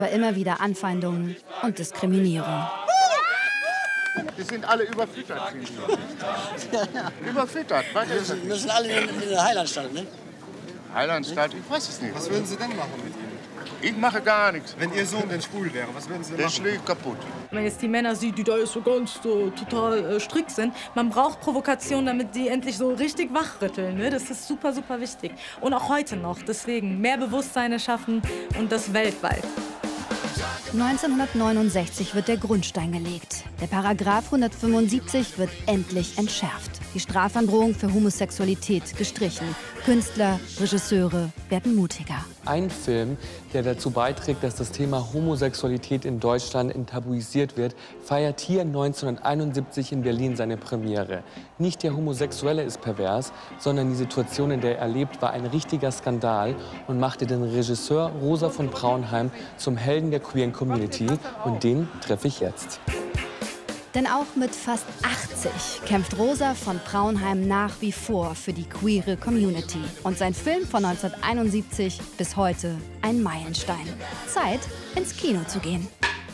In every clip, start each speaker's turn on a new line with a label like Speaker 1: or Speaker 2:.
Speaker 1: Aber immer wieder Anfeindungen und Diskriminierung.
Speaker 2: Die sind alle überfüttert. Überfüttert.
Speaker 3: Wir müssen alle in der Heilanstalt, ne?
Speaker 2: Heilanstalt? Ich weiß es nicht.
Speaker 4: Was würden Sie denn machen mit ihm?
Speaker 2: Ich mache gar nichts.
Speaker 4: Wenn Ihr Sohn denn schwul wäre, was würden Sie denn
Speaker 2: Der
Speaker 4: machen?
Speaker 2: schlägt kaputt.
Speaker 5: Wenn man jetzt die Männer sieht, die da jetzt so ganz total strikt sind, man braucht Provokation, damit die endlich so richtig wachrütteln. Ne? Das ist super, super wichtig. Und auch heute noch. Deswegen mehr Bewusstsein schaffen und das weltweit.
Speaker 1: 1969 wird der Grundstein gelegt. Der Paragraph 175 wird endlich entschärft. Die Strafandrohung für Homosexualität gestrichen. Künstler, Regisseure werden mutiger.
Speaker 6: Ein Film, der dazu beiträgt, dass das Thema Homosexualität in Deutschland enttabuisiert wird, feiert hier 1971 in Berlin seine Premiere. Nicht der Homosexuelle ist pervers, sondern die Situation, in der er lebt, war ein richtiger Skandal und machte den Regisseur Rosa von Braunheim zum Helden der queeren Community. Und den treffe ich jetzt.
Speaker 1: Denn auch mit fast 80 kämpft Rosa von Braunheim nach wie vor für die queere Community. Und sein Film von 1971 bis heute ein Meilenstein. Zeit, ins Kino zu gehen.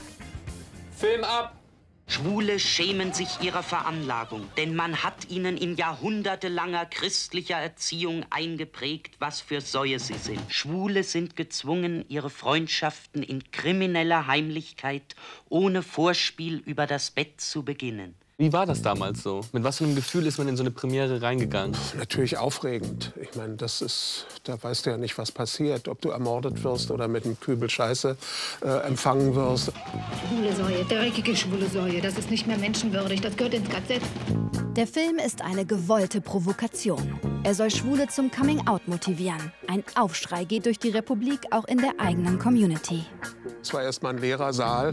Speaker 6: Film ab!
Speaker 7: Schwule schämen sich ihrer Veranlagung, denn man hat ihnen in jahrhundertelanger christlicher Erziehung eingeprägt, was für Säue sie sind. Schwule sind gezwungen, ihre Freundschaften in krimineller Heimlichkeit ohne Vorspiel über das Bett zu beginnen.
Speaker 6: Wie war das damals so? Mit was für einem Gefühl ist man in so eine Premiere reingegangen?
Speaker 8: Natürlich aufregend. Ich meine, da weißt du ja nicht, was passiert. Ob du ermordet wirst oder mit einem Kübel Scheiße empfangen wirst.
Speaker 9: Schwule Säue, dreckige schwule Säue, das ist nicht mehr menschenwürdig, das gehört ins KZ.
Speaker 1: Der Film ist eine gewollte Provokation. Er soll Schwule zum Coming-out motivieren. Ein Aufschrei geht durch die Republik, auch in der eigenen Community.
Speaker 8: Es war erst mal ein leerer Saal.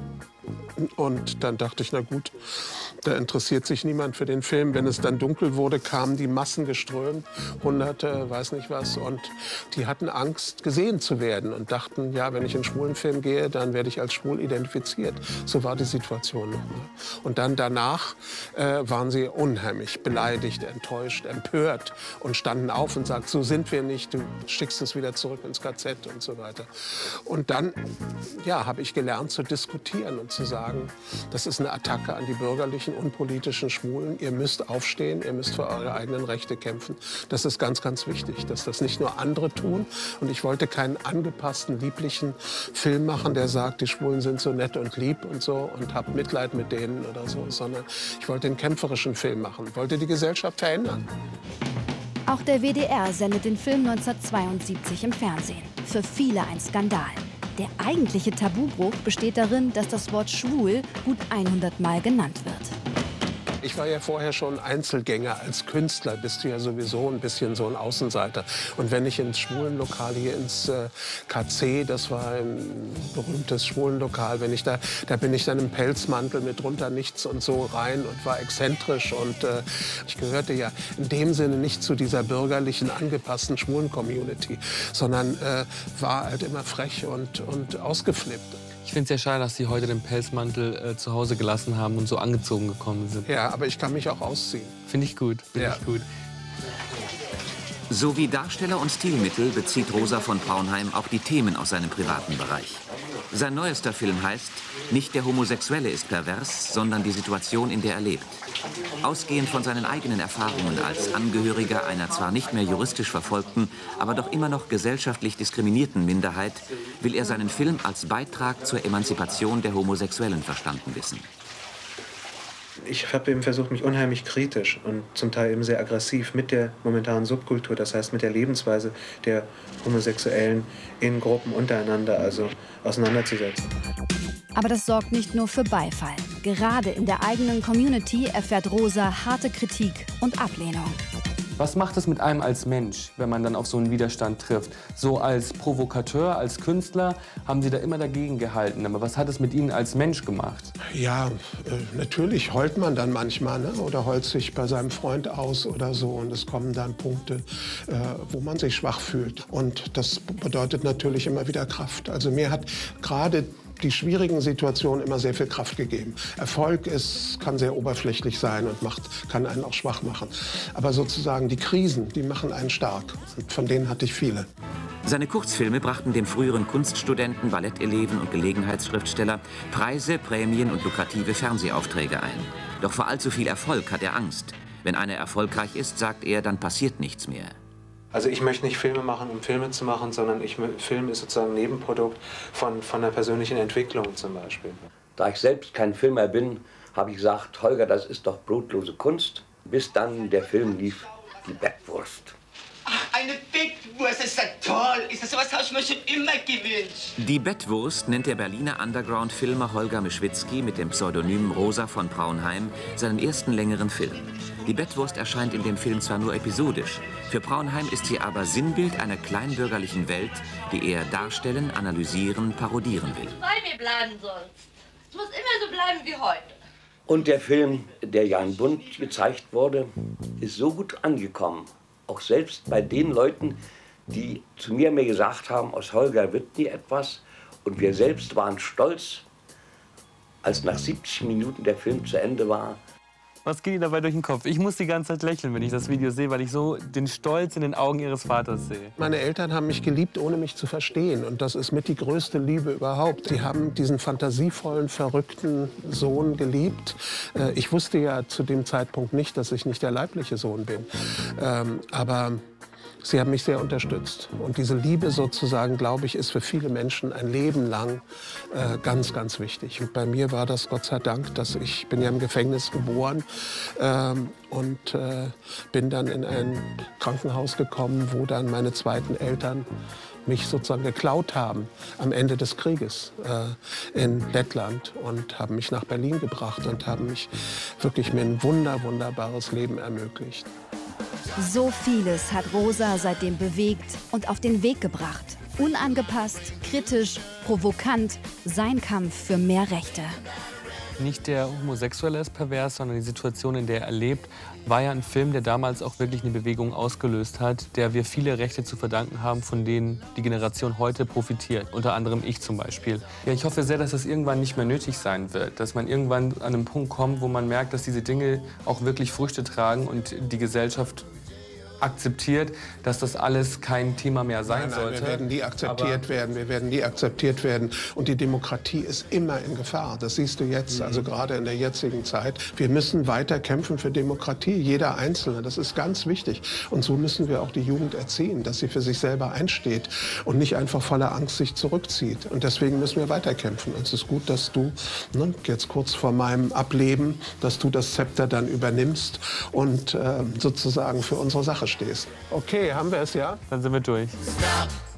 Speaker 8: Und dann dachte ich, na gut, da interessiert sich niemand für den Film. Wenn es dann dunkel wurde, kamen die Massen geströmt, Hunderte, weiß nicht was. Und die hatten Angst, gesehen zu werden und dachten, ja, wenn ich in einen schwulen Film gehe, dann werde ich als schwul identifiziert. So war die Situation nochmal. Und dann danach waren sie unheimlich beleidigt, enttäuscht, empört und standen auf und sagten, so sind wir nicht, du schickst es wieder zurück ins KZ und so weiter. Und dann ja, habe ich gelernt zu diskutieren und zu sagen, das ist eine Attacke an die bürgerlichen, unpolitischen Schwulen. Ihr müsst aufstehen, ihr müsst für eure eigenen Rechte kämpfen. Das ist ganz, ganz wichtig, dass das nicht nur andere tun. Und ich wollte keinen angepassten, lieblichen Film machen, der sagt, die Schwulen sind so nett und lieb und so und habt Mitleid mit denen oder so, sondern ich wollte einen kämpferischen Film machen, wollte die Gesellschaft verändern.
Speaker 1: Auch der WDR sendet den Film 1972 im Fernsehen. Für viele ein Skandal. Der eigentliche Tabubruch besteht darin, dass das Wort schwul gut 100 Mal genannt wird.
Speaker 8: Ich war ja vorher schon Einzelgänger. Als Künstler bist du ja sowieso ein bisschen so ein Außenseiter. Und wenn ich ins Schwulenlokal hier ins KC, das war ein berühmtes Schwulenlokal, wenn ich da bin ich dann im Pelzmantel mit drunter nichts und so rein und war exzentrisch. Und ich gehörte ja in dem Sinne nicht zu dieser bürgerlichen, angepassten Schwulen-Community, sondern war halt immer frech und ausgeflippt.
Speaker 6: Ich finde es sehr schade, dass Sie heute den Pelzmantel zu Hause gelassen haben und so angezogen gekommen sind.
Speaker 8: Ja, aber ich kann mich auch ausziehen.
Speaker 6: Finde ich gut, finde ich gut.
Speaker 10: So wie Darsteller und Stilmittel bezieht Rosa von Braunheim auch die Themen aus seinem privaten Bereich. Sein neuester Film heißt Nicht der Homosexuelle ist pervers, sondern die Situation, in der er lebt. Ausgehend von seinen eigenen Erfahrungen als Angehöriger einer zwar nicht mehr juristisch verfolgten, aber doch immer noch gesellschaftlich diskriminierten Minderheit, will er seinen Film als Beitrag zur Emanzipation der Homosexuellen verstanden wissen.
Speaker 11: Ich habe eben versucht, mich unheimlich kritisch und zum Teil eben sehr aggressiv mit der momentanen Subkultur, das heißt mit der Lebensweise der Homosexuellen in Gruppen untereinander, also auseinanderzusetzen.
Speaker 1: Aber das sorgt nicht nur für Beifall. Gerade in der eigenen Community erfährt Rosa harte Kritik und Ablehnung.
Speaker 6: Was macht es mit einem als Mensch, wenn man dann auf so einen Widerstand trifft? So als Provokateur, als Künstler haben Sie da immer dagegen gehalten. Aber was hat es mit Ihnen als Mensch gemacht?
Speaker 8: Ja, natürlich heult man dann manchmal, ne? Oder heult sich bei seinem Freund aus oder so. Und es kommen dann Punkte, wo man sich schwach fühlt. Und das bedeutet natürlich immer wieder Kraft. Also mir hat gerade die schwierigen Situationen immer sehr viel Kraft gegeben. Erfolg kann sehr oberflächlich sein und kann einen auch schwach machen. Aber sozusagen die Krisen, die machen einen stark. Und von denen hatte ich viele.
Speaker 10: Seine Kurzfilme brachten dem früheren Kunststudenten, Balletteleven und Gelegenheitsschriftsteller Preise, Prämien und lukrative Fernsehaufträge ein. Doch vor allzu viel Erfolg hat er Angst. Wenn einer erfolgreich ist, sagt er, dann passiert nichts mehr.
Speaker 11: Also ich möchte nicht Filme machen, um Filme zu machen, sondern Film ist sozusagen ein Nebenprodukt von einer persönlichen Entwicklung zum Beispiel.
Speaker 12: Da ich selbst kein Filmer bin, habe ich gesagt, Holger, das ist doch brotlose Kunst. Bis dann der Film lief, Die Bettwurst.
Speaker 13: Ach, eine Bettwurst, das ist ja toll. Ist das sowas, habe ich mir schon immer gewünscht.
Speaker 10: Die Bettwurst nennt der Berliner Underground-Filmer Holger Mischwitzki mit dem Pseudonym Rosa von Praunheim seinen ersten längeren Film. Die Bettwurst erscheint in dem Film zwar nur episodisch, für Praunheim ist sie aber Sinnbild einer kleinbürgerlichen Welt, die er darstellen, analysieren, parodieren will.
Speaker 14: Bei mir bleiben sonst. Es muss immer so bleiben wie heute.
Speaker 12: Und der Film, der ja in Bund gezeigt wurde, ist so gut angekommen. Auch selbst bei den Leuten, die zu mir gesagt haben, aus Holger wird nie etwas. Und wir selbst waren stolz, als nach 70 Minuten der Film zu Ende war.
Speaker 6: Was geht Ihnen dabei durch den Kopf? Ich muss die ganze Zeit lächeln, wenn ich das Video sehe, weil ich so den Stolz in den Augen Ihres Vaters sehe.
Speaker 8: Meine Eltern haben mich geliebt, ohne mich zu verstehen. Und das ist mit die größte Liebe überhaupt. Sie haben diesen fantasievollen, verrückten Sohn geliebt. Ich wusste ja zu dem Zeitpunkt nicht, dass ich nicht der leibliche Sohn bin. Aber sie haben mich sehr unterstützt. Und diese Liebe sozusagen, glaube ich, ist für viele Menschen ein Leben lang ganz, ganz wichtig. Und bei mir war das Gott sei Dank, dass ich bin ja im Gefängnis geboren und bin dann in ein Krankenhaus gekommen, wo dann meine zweiten Eltern mich sozusagen geklaut haben am Ende des Krieges in Lettland und haben mich nach Berlin gebracht und haben mich wirklich mir ein wunderbares Leben ermöglicht.
Speaker 1: So vieles hat Rosa seitdem bewegt und auf den Weg gebracht. Unangepasst, kritisch, provokant, sein Kampf für mehr Rechte.
Speaker 6: Nicht der Homosexuelle ist pervers, sondern die Situation, in der er lebt, war ja ein Film, der damals auch wirklich eine Bewegung ausgelöst hat, der wir viele Rechte zu verdanken haben, von denen die Generation heute profitiert. Unter anderem ich zum Beispiel. Ja, ich hoffe sehr, dass das irgendwann nicht mehr nötig sein wird. Dass man irgendwann an einen Punkt kommt, wo man merkt, dass diese Dinge auch wirklich Früchte tragen und die Gesellschaft akzeptiert, dass das alles kein Thema mehr sein sollte.
Speaker 8: Wir werden nie akzeptiert werden. Wir werden nie akzeptiert werden. Und die Demokratie ist immer in Gefahr. Das siehst du jetzt, also gerade in der jetzigen Zeit. Wir müssen weiter kämpfen für Demokratie, jeder Einzelne. Das ist ganz wichtig. Und so müssen wir auch die Jugend erziehen, dass sie für sich selber einsteht und nicht einfach voller Angst sich zurückzieht. Und deswegen müssen wir weiterkämpfen. Und es ist gut, dass du, jetzt kurz vor meinem Ableben, dass du das Zepter dann übernimmst und sozusagen für unsere Sache stehst. Okay, haben wir es, ja?
Speaker 6: Dann sind wir durch.